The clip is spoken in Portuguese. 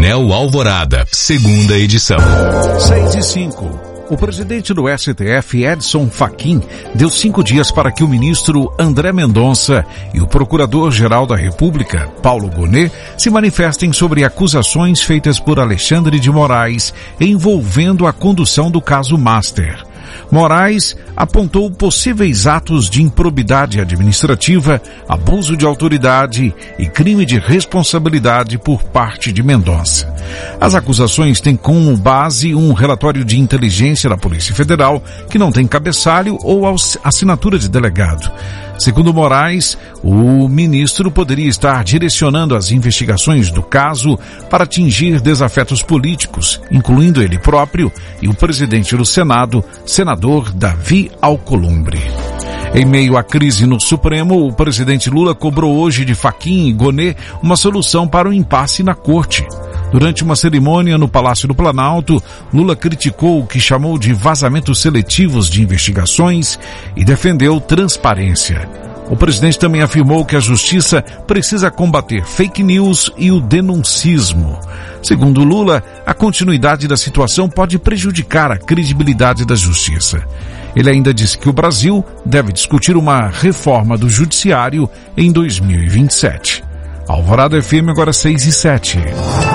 Painel Alvorada, segunda edição. 6:05. O presidente do STF, Edson Fachin, deu 5 dias para que o ministro André Mendonça e o procurador-geral da República, Paulo Gonet, se manifestem sobre acusações feitas por Alexandre de Moraes envolvendo a condução do caso Master. Moraes apontou possíveis atos de improbidade administrativa, abuso de autoridade e crime de responsabilidade por parte de Mendonça. As acusações têm como base um relatório de inteligência da Polícia Federal que não tem cabeçalho ou assinatura de delegado. Segundo Moraes, o ministro poderia estar direcionando as investigações do caso para atingir desafetos políticos, incluindo ele próprio e o presidente do Senado, senador Davi Alcolumbre. Em meio à crise no Supremo, o presidente Lula cobrou hoje de Fachin e Gonet uma solução para o impasse na corte. Durante uma cerimônia no Palácio do Planalto, Lula criticou o que chamou de vazamentos seletivos de investigações e defendeu transparência. O presidente também afirmou que a justiça precisa combater fake news e o denuncismo. Segundo Lula, a continuidade da situação pode prejudicar a credibilidade da justiça. Ele ainda disse que o Brasil deve discutir uma reforma do judiciário em 2027. Alvorada FM agora 6:07.